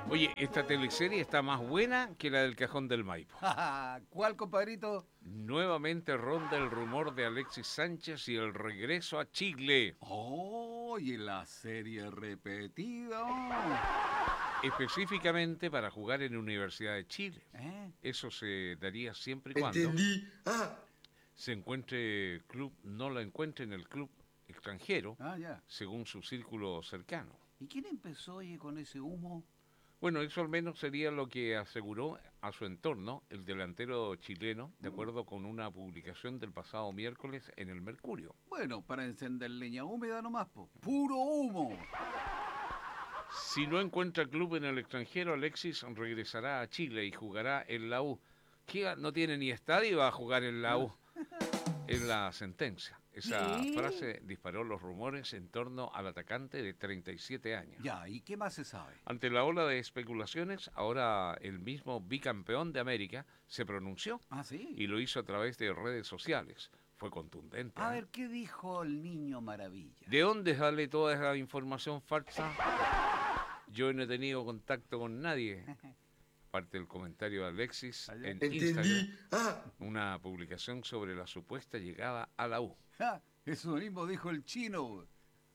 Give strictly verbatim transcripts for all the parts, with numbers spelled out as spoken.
Oye, esta teleserie está más buena que la del Cajón del Maipo. ¿Cuál, compadrito? Nuevamente ronda el rumor de Alexis Sánchez y el regreso a Chile. Oh, y la serie repetida. Específicamente para jugar en Universidad de Chile. ¿Eh? Eso se daría siempre y cuando Entendí. Ah, se encuentre club, no lo encuentre en el club extranjero, Ah, ya. según su círculo cercano. ¿Y quién empezó, oye, con ese humo? Bueno, eso al menos sería lo que aseguró a su entorno el delantero chileno, de acuerdo con una publicación del pasado miércoles en el Mercurio. Bueno, para encender leña húmeda nomás, po. ¡Puro humo! Si no encuentra club en el extranjero, Alexis regresará a Chile y jugará en la U. ¿Qué? No tiene ni estadio y va a jugar en la U. Es la sentencia. Esa ¿Qué? frase disparó los rumores en torno al atacante de treinta y siete años. Ya, ¿y qué más se sabe? Ante la ola de especulaciones, ahora el mismo bicampeón de América se pronunció Ah, sí. y lo hizo a través de redes sociales. Fue contundente. A ¿eh? ver, ¿qué dijo el niño maravilla? ¿De dónde sale toda esa información falsa? Yo no he tenido contacto con nadie. Aparte del comentario de Alexis Allá. en entendí. Instagram, Ah, una publicación sobre la supuesta llegada a la U. Ja, eso mismo dijo el chino.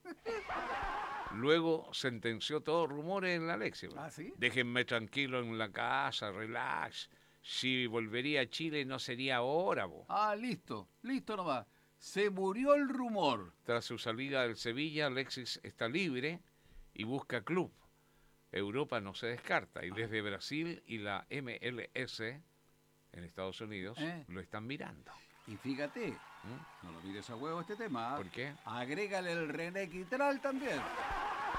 Luego sentenció todos rumores en la Alexis. ¿Ah, sí? Déjenme tranquilo en la casa, relax. Si volvería a Chile no sería ahora, bo. Ah, listo, listo nomás. Se murió el rumor. Tras su salida del Sevilla, Alexis está libre y busca club. Europa no se descarta y desde Brasil y la M L S en Estados Unidos ¿Eh? lo están mirando. Y fíjate, ¿Mm? no lo mires a huevo este tema. ¿Por qué? Agrégale el René Quitral también.